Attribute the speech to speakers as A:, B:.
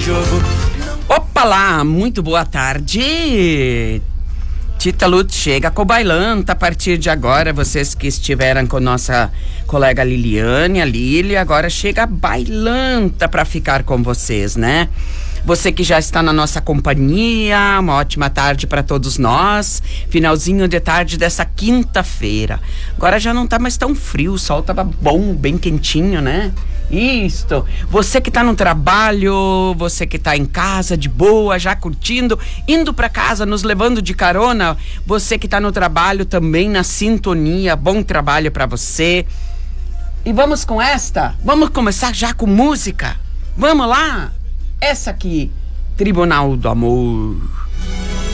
A: jogo.
B: Opa lá, muito boa tarde. Tita Lutz chega com o Bailanta a partir de agora. Vocês que estiveram com nossa colega Liliane, a Lili, agora chega a Bailanta para ficar com vocês, né? Você que já está na nossa companhia, uma ótima tarde para todos nós. Finalzinho de tarde dessa quinta-feira. Agora já não tá mais tão frio, o sol tava bom, bem quentinho, né? Isto. Você que tá no trabalho, você que tá em casa de boa, já curtindo, indo para casa, nos levando de carona. Você que tá no trabalho também na sintonia, bom trabalho para você. E vamos com esta? Vamos começar já com música? Vamos lá? Essa aqui, Tribunal do Amor.